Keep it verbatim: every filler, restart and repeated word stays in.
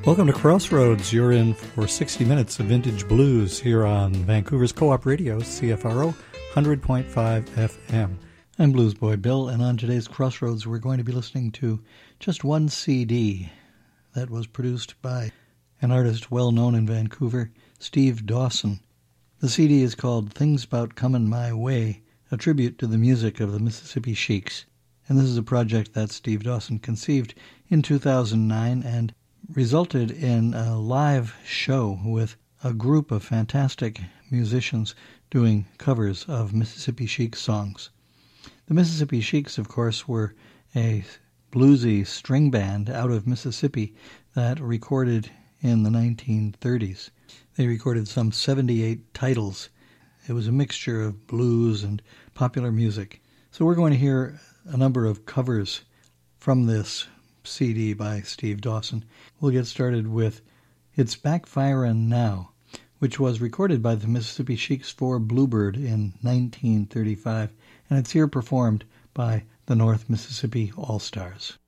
Welcome to Crossroads. You're in for sixty minutes of vintage blues here on Vancouver's Co-op Radio, C F R O, one hundred point five F M. I'm Blues Boy Bill, and on today's Crossroads we're going to be listening to just one C D that was produced by an artist well known in Vancouver, Steve Dawson. The C D is called Things 'Bout Comin' My Way, a tribute to the music of the Mississippi Sheiks. And this is a project that Steve Dawson conceived in two thousand nine and resulted in a live show with a group of fantastic musicians doing covers of Mississippi Sheiks songs. The Mississippi Sheiks, of course, were a bluesy string band out of Mississippi that recorded in the nineteen thirties. They recorded some seventy-eight titles. It was a mixture of blues and popular music. So we're going to hear a number of covers from this C D by Steve Dawson. We'll get started with It's Backfirin' Now, which was recorded by the Mississippi Sheiks for Bluebird in nineteen thirty-five, and it's here performed by the North Mississippi All-Stars.